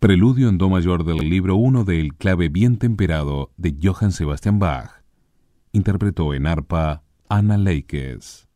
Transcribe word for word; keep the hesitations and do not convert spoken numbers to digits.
Preludio en do mayor del libro uno del clave bien temperado de Johann Sebastian Bach. Interpretó en arpa Anna Leikes.